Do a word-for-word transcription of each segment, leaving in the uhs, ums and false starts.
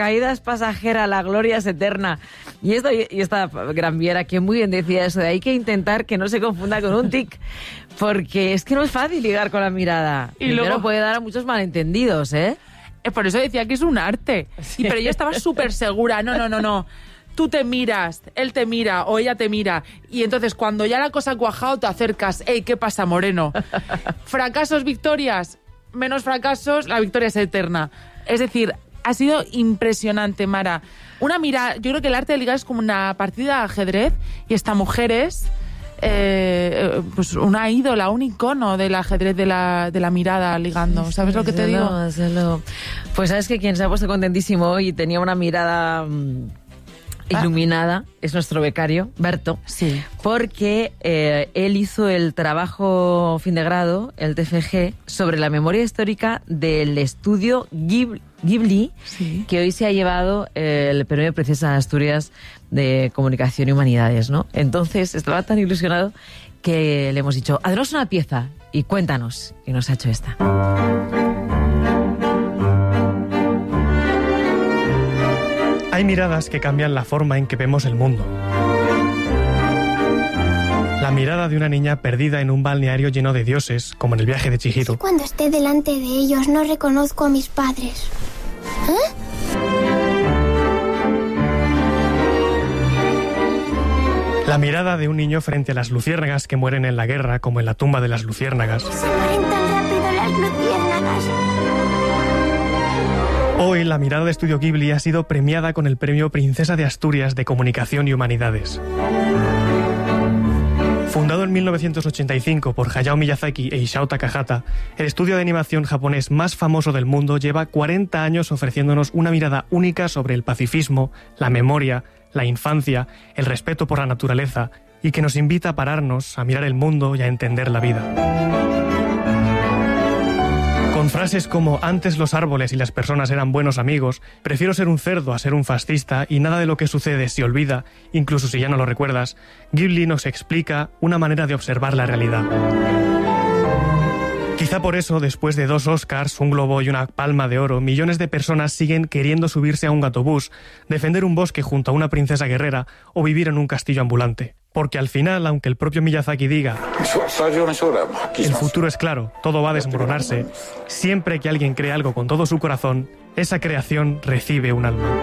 caída es pasajera, la gloria es eterna. Y, esto, y esta Gran Viera que muy bien decía eso, de hay que intentar que no se confunda con un tic, porque es que no es fácil ligar con la mirada. Y Primero luego puede dar a muchos malentendidos, ¿eh? Por eso decía que es un arte. Sí. Y, pero yo estaba súper segura, no, no, no, no. Tú te miras, él te mira o ella te mira y entonces cuando ya la cosa ha cuajado te acercas. Ey, ¿qué pasa, moreno? Fracasos, victorias, menos fracasos, la victoria es eterna. Es decir, ha sido impresionante, Mara. Una mira, yo creo que el arte de ligar es como una partida de ajedrez y esta mujer es eh, pues una ídola, un icono del ajedrez de la, de la mirada ligando. Sí, ¿sabes sí, lo que te digo? Lo... Pues sabes que quien se ha puesto contentísimo hoy y tenía una mirada... iluminada, es nuestro becario, Berto, sí. porque eh, él hizo el trabajo fin de grado, el T F G, sobre la memoria histórica del estudio Ghibli, Ghibli sí. que hoy se ha llevado eh, el premio Princesa de Asturias de Comunicación y Humanidades, ¿no? Entonces estaba tan ilusionado que le hemos dicho, haznos una pieza y cuéntanos, y nos ha hecho esta. Hay miradas que cambian la forma en que vemos el mundo. La mirada de una niña perdida en un balneario lleno de dioses, como en el viaje de Chihiro. Cuando esté delante de ellos no reconozco a mis padres. ¿Eh? La mirada de un niño frente a las luciérnagas que mueren en la guerra, como en la tumba de las luciérnagas. Se mueren tan rápido las luciérnagas. Hoy, la mirada de Estudio Ghibli ha sido premiada con el premio Princesa de Asturias de Comunicación y Humanidades. Fundado en mil novecientos ochenta y cinco por Hayao Miyazaki e Isao Takahata, el estudio de animación japonés más famoso del mundo lleva cuarenta años ofreciéndonos una mirada única sobre el pacifismo, la memoria, la infancia, el respeto por la naturaleza y que nos invita a pararnos, a mirar el mundo y a entender la vida. Con frases como antes los árboles y las personas eran buenos amigos, prefiero ser un cerdo a ser un fascista y nada de lo que sucede se olvida, incluso si ya no lo recuerdas, Ghibli nos explica una manera de observar la realidad. Quizá por eso, después de dos Oscars, un Globo y una Palma de Oro, millones de personas siguen queriendo subirse a un gatobús, defender un bosque junto a una princesa guerrera o vivir en un castillo ambulante. Porque al final, aunque el propio Miyazaki diga el futuro es claro, todo va a desmoronarse, siempre que alguien cree algo con todo su corazón, esa creación recibe un alma.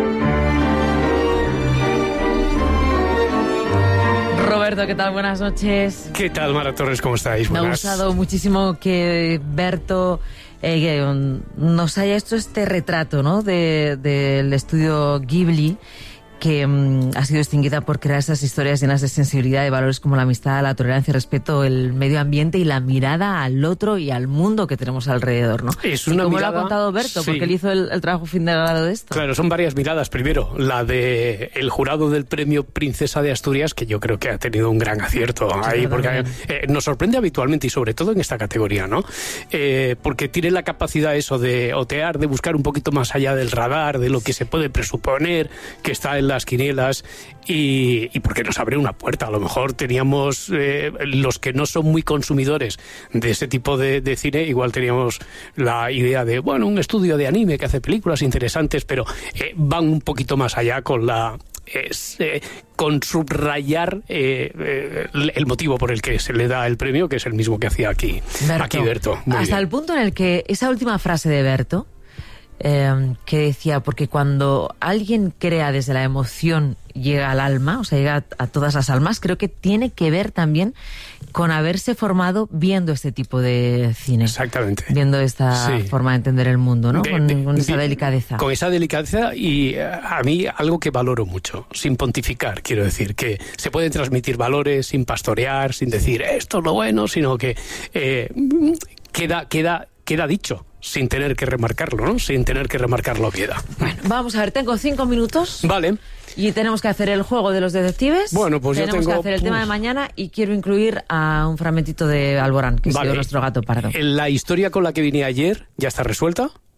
Roberto, ¿qué tal? Buenas noches. ¿Qué tal, Mara Torres? ¿Cómo estáis? Me Buenas. ha gustado muchísimo que Berto eh, nos haya hecho este retrato, ¿no?, de, del estudio Ghibli, que um, ha sido distinguida por crear esas historias llenas de sensibilidad, de valores como la amistad, la tolerancia, el respeto, el medio ambiente y la mirada al otro y al mundo que tenemos alrededor, ¿no? Es una ¿Y cómo mirada, lo ha contado Berto? sí. Porque él hizo el, el trabajo fin de grado de esto. Claro, son varias miradas. Primero, la de el jurado del premio Princesa de Asturias, que yo creo que ha tenido un gran acierto sí, ahí, porque eh, nos sorprende habitualmente y sobre todo en esta categoría, ¿no? Eh, porque tiene la capacidad eso de otear, de buscar un poquito más allá del radar, de lo que se puede presuponer que está en las quinielas y, y porque nos abre una puerta. A lo mejor teníamos eh, los que no son muy consumidores de ese tipo de, de cine, igual teníamos la idea de, bueno, un estudio de anime que hace películas interesantes, pero eh, van un poquito más allá con la es, eh, con subrayar eh, eh, el motivo por el que se le da el premio, que es el mismo que hacía aquí Berto. Aquí Berto. Muy Hasta bien. el punto en el que esa última frase de Berto, Eh, que decía, porque cuando alguien crea desde la emoción llega al alma, o sea, llega a, a todas las almas, creo que tiene que ver también con haberse formado viendo este tipo de cine. Exactamente. Viendo esta sí. forma de entender el mundo, ¿no? De, con, de, con esa de, delicadeza. Con esa delicadeza y a mí algo que valoro mucho, sin pontificar, quiero decir, que se pueden transmitir valores sin pastorear, sin decir esto es lo bueno, sino que eh, queda, queda, queda dicho, sin tener que remarcarlo, ¿no? Sin tener que remarcar la obviedad. Bueno, vamos a ver, tengo cinco minutos. Vale. Y tenemos que hacer el juego de los detectives. Bueno, pues tenemos yo tengo... que hacer el Uf. tema de mañana y quiero incluir a un fragmentito de Alborán, que vale. ha sido nuestro gato pardo. La historia con la que vine ayer ya está resuelta.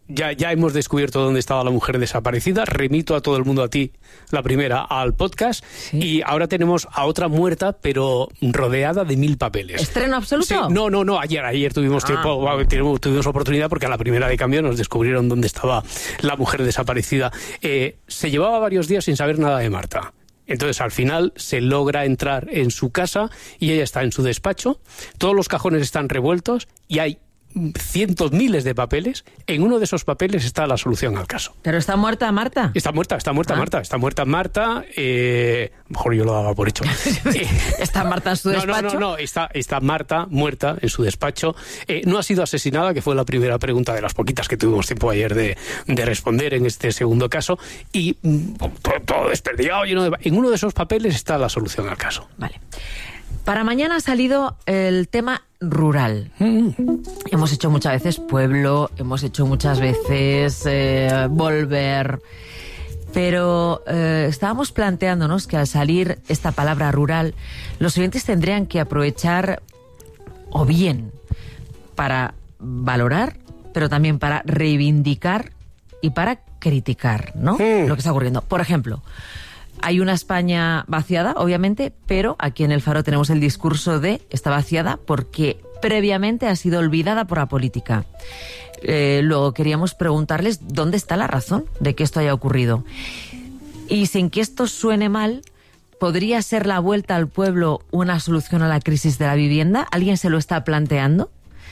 ya, ya hemos descubierto dónde estaba la mujer desaparecida. Remito a todo el mundo, a ti, la primera, al podcast. Sí. Y ahora tenemos a otra muerta, pero rodeada de mil papeles. ¿Estreno absoluto? Sí, no, no, no. Ayer, ayer tuvimos ah. tiempo, tuvimos, tuvimos oportunidad porque a la primera de cambio nos descubrieron dónde estaba la mujer desaparecida. Eh, se llevaba varios días sin saber nada de Marta. Entonces, al final, se logra entrar en su casa y ella está en su despacho. Todos los cajones están revueltos y hay cientos, miles de papeles. En uno de esos papeles está la solución al caso. ¿Pero está muerta Marta? Está muerta, está muerta ah. Marta. Está muerta Marta. Eh, mejor yo lo daba por hecho. ¿Está Marta en su despacho? No, no, no, no. Está, está Marta muerta en su despacho. Eh, no ha sido asesinada, que fue la primera pregunta de las poquitas que tuvimos tiempo ayer de, de responder en este segundo caso. Y todo, todo desperdigado, lleno de... En uno de esos papeles está la solución al caso. Vale. Para mañana ha salido el tema rural. Mm. Hemos hecho muchas veces pueblo, hemos hecho muchas veces eh, volver, pero eh, estábamos planteándonos que al salir esta palabra rural, los oyentes tendrían que aprovechar o bien para valorar, pero también para reivindicar y para criticar, ¿no? Mm. Lo que está ocurriendo. Por ejemplo, hay una España vaciada, obviamente, pero aquí en El Faro tenemos el discurso de está vaciada porque previamente ha sido olvidada por la política. Eh, luego queríamos preguntarles dónde está la razón de que esto haya ocurrido. Y sin que esto suene mal, ¿podría ser la vuelta al pueblo una solución a la crisis de la vivienda? ¿Alguien se lo está planteando?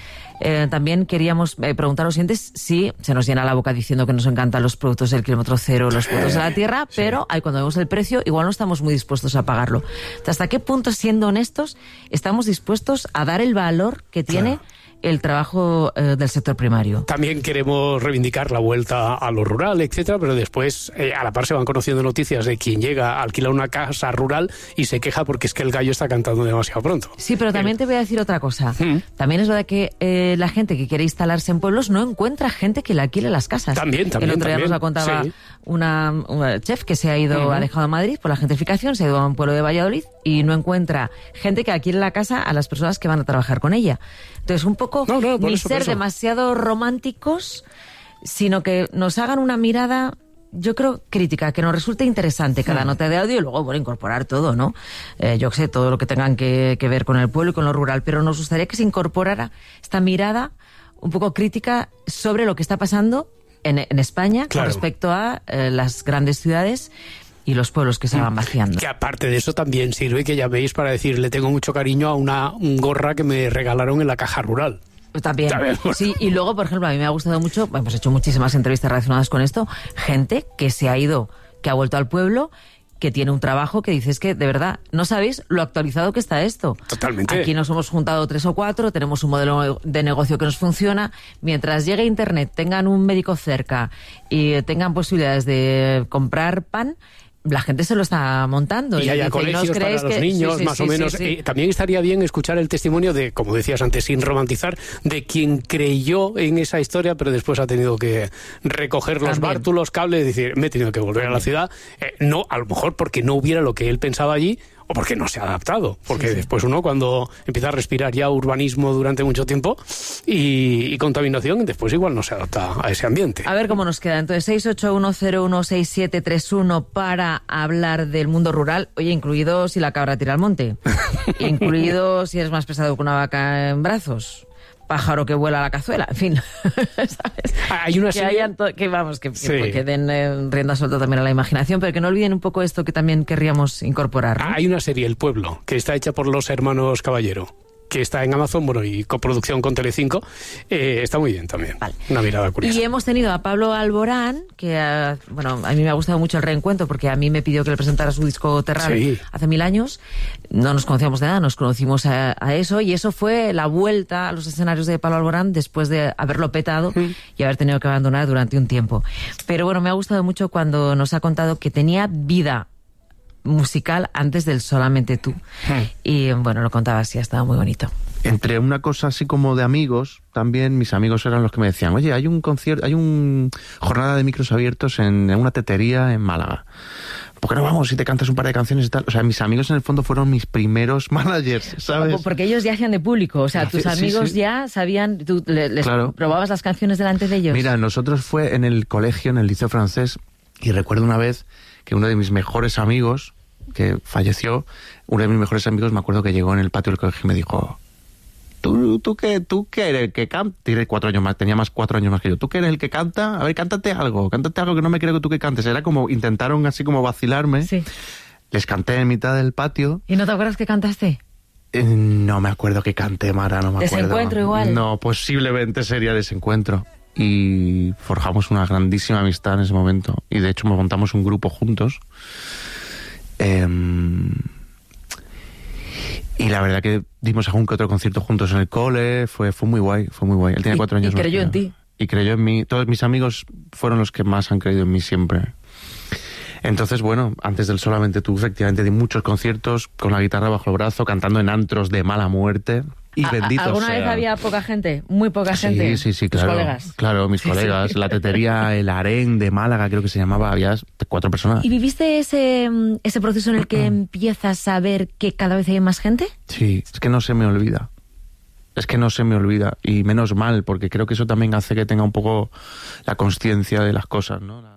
Eh, también queríamos eh, preguntar a los siguientes si se nos llena la boca diciendo que nos encantan los productos del kilómetro cero, los productos de la tierra, sí. pero ahí cuando vemos el precio igual no estamos muy dispuestos a pagarlo. ¿Hasta qué punto, siendo honestos, estamos dispuestos a dar el valor que tiene claro. el trabajo eh, del sector primario? También queremos reivindicar la vuelta a lo rural, etcétera, pero después eh, a la par se van conociendo noticias de quien llega a alquilar una casa rural y se queja porque es que el gallo está cantando demasiado pronto. Sí, pero también te voy a decir otra cosa. ¿Mm? También es verdad que eh, la gente que quiere instalarse en pueblos no encuentra gente que le alquile las casas. También, también. El otro día también, nos la contaba sí. una, una chef que se ha ido, uh-huh. ha dejado Madrid por la gentrificación, se ha ido a un pueblo de Valladolid y no encuentra gente que alquile la casa a las personas que van a trabajar con ella. Entonces, un poco no, no, ni eso, ser demasiado románticos, sino que nos hagan una mirada, yo creo, crítica, que nos resulte interesante cada nota de audio y luego, bueno, incorporar todo, ¿no? Eh, yo sé, todo lo que tengan que, que ver con el pueblo y con lo rural, pero nos gustaría que se incorporara esta mirada un poco crítica sobre lo que está pasando en, en España claro. con respecto a eh, las grandes ciudades y los pueblos que se van vaciando. Que aparte de eso también sirve que llaméis para decir, le tengo mucho cariño a una un gorra que me regalaron en la caja rural. También. También. Sí, y luego, por ejemplo, a mí me ha gustado mucho, hemos hecho muchísimas entrevistas relacionadas con esto, gente que se ha ido, que ha vuelto al pueblo, que tiene un trabajo que dices que, de verdad, no sabéis lo actualizado que está esto. Totalmente. Aquí nos hemos juntado tres o cuatro, tenemos un modelo de negocio que nos funciona. Mientras llegue Internet, tengan un médico cerca y tengan posibilidades de comprar pan, la gente se lo está montando. Y, y haya dice, colegios ¿no para los que... niños, sí, sí, más sí, o menos. Sí, sí. Eh, también estaría bien escuchar el testimonio de, como decías antes, sin romantizar, de quien creyó en esa historia, pero después ha tenido que recoger los también. bártulos, cables, y decir, me he tenido que volver también. a la ciudad. Eh, no, a lo mejor porque no hubiera lo que él pensaba allí, o porque no se ha adaptado. Porque sí, sí. después uno, cuando empieza a respirar ya urbanismo durante mucho tiempo y, y contaminación, después igual no se adapta a ese ambiente. A ver cómo nos queda. Entonces, seis ocho uno cero uno seis siete tres uno para hablar del mundo rural. Oye, incluido si la cabra tira al monte. Incluido si eres más pesado que una vaca en brazos. Pájaro que vuela a la cazuela, en fin. ¿Sabes? Hay una que serie... hayan to- que vamos, que, sí. que, que den eh, rienda suelta también a la imaginación, pero que no olviden un poco esto que también querríamos incorporar, ¿no? Hay una serie, El Pueblo, que está hecha por los hermanos Caballero, que está en Amazon, bueno, y coproducción con Telecinco, eh, está muy bien también. Vale. Una mirada curiosa. Y hemos tenido a Pablo Alborán, que, uh, bueno, a mí me ha gustado mucho el reencuentro, porque a mí me pidió que le presentara su disco Terral sí. hace mil años. No nos conocíamos de nada, nos conocimos a, a eso, y eso fue la vuelta a los escenarios de Pablo Alborán después de haberlo petado mm. y haber tenido que abandonar durante un tiempo. Pero bueno, me ha gustado mucho cuando nos ha contado que tenía vida musical antes del Solamente tú. Mm. Y bueno, lo contaba así, estaba muy bonito. entre una cosa así como de amigos, también mis amigos eran los que me decían, oye, hay un concierto, hay una jornada de micros abiertos en, en una tetería en Málaga. ¿Por qué no vamos si te cantas un par de canciones y tal? O sea, mis amigos en el fondo fueron mis primeros managers, ¿sabes? Porque ellos ya hacían de público, o sea, tus sí, amigos sí. ya sabían, tú les claro. probabas las canciones delante de ellos. Mira, nosotros fue en el colegio, en el liceo francés, y recuerdo una vez que uno de mis mejores amigos, que falleció, uno de mis mejores amigos, me acuerdo que llegó en el patio del colegio y me dijo, ¿tú, tú qué, tú qué eres el que canta? Tiene cuatro años más, tenía más cuatro años más que yo. ¿Tú qué eres el que canta? A ver, cántate algo, cántate algo que no me creo que tú que cantes. Era como, intentaron así como vacilarme. Sí. Les canté en mitad del patio. ¿Y no te acuerdas que cantaste? Eh, no me acuerdo que canté, Mara, no me acuerdo. ¿Desencuentro igual? No, posiblemente sería Desencuentro. Y forjamos una grandísima amistad en ese momento. Y de hecho montamos un grupo juntos. Eh, y la verdad que dimos algún que otro concierto juntos en el cole. Fue, fue muy guay, fue muy guay. Él tenía cuatro años y más creyó que en yo. ti. Y creyó en mí. Todos mis amigos fueron los que más han creído en mí siempre. Entonces, bueno, antes del Solamente Tú, efectivamente, di muchos conciertos con la guitarra bajo el brazo, cantando en antros de mala muerte. Y bendito ¿Alguna sea. vez había poca gente? Muy poca Sí, gente. sí, sí, ¿Tus claro. colegas? Claro, mis Sí, colegas. sí. La tetería, el harén de Málaga, creo que se llamaba, había cuatro personas. ¿Y viviste ese, ese proceso en el que empiezas a ver que cada vez hay más gente? Sí, es que no se me olvida. Es que no se me olvida. Y menos mal, porque creo que eso también hace que tenga un poco la conciencia de las cosas, ¿no?